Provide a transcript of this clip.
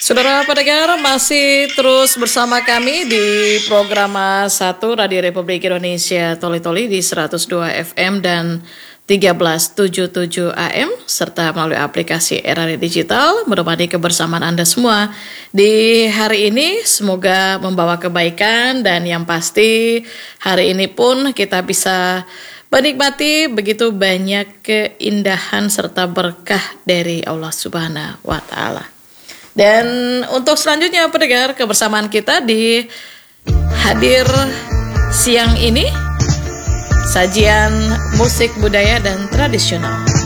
Saudara pendengar masih terus bersama kami di program 1 Radio Republik Indonesia Toli-Toli di 102 FM dan 1377 AM serta melalui aplikasi Era Digital. Menemani kebersamaan Anda semua di hari ini, semoga membawa kebaikan dan yang pasti hari ini pun kita bisa menikmati begitu banyak keindahan serta berkah dari Allah Subhanahu wa Ta'ala. Dan untuk selanjutnya pendengar, kebersamaan kita di hadir siang ini sajian musik budaya dan tradisional.